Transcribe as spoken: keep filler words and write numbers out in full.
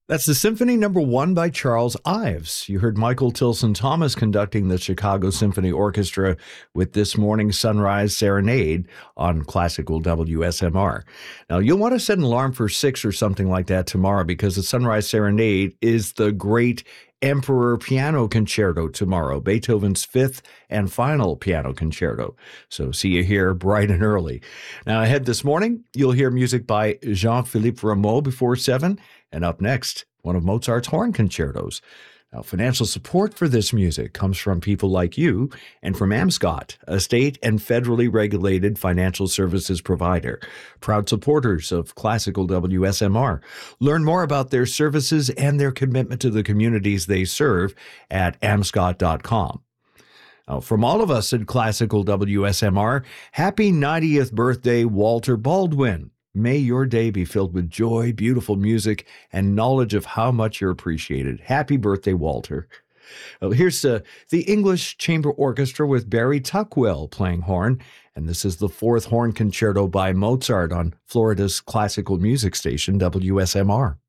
That's the Symphony Number One by Charles Ives. You heard Michael Tilson Thomas conducting the Chicago Symphony Orchestra with this morning's Sunrise Serenade on Classical W S M R. Now, you'll want to set an alarm for six or something like that tomorrow because the Sunrise Serenade is the great Emperor Piano Concerto tomorrow, Beethoven's fifth and final piano concerto. So see you here bright and early. Now, ahead this morning, you'll hear music by Jean-Philippe Rameau before seven, and up next, one of Mozart's horn concertos. Now, financial support for this music comes from people like you and from Amscot, a state and federally regulated financial services provider, proud supporters of Classical W S M R. Learn more about their services and their commitment to the communities they serve at amscot dot com. Now, from all of us at Classical W S M R, happy ninetieth birthday, Walter Baldwin. May your day be filled with joy, beautiful music, and knowledge of how much you're appreciated. Happy birthday, Walter. Well, here's uh, the English Chamber Orchestra with Barry Tuckwell playing horn, and this is the fourth horn concerto by Mozart on Florida's classical music station, W S M R.